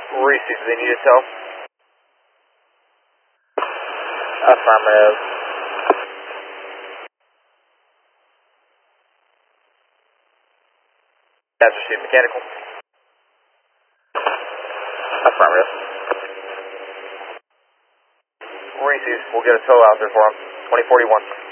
Reese, do they need a tow? Affirmative. That's Street Mechanical. Affirmative. Reese, we'll get a tow out there for him. 2041.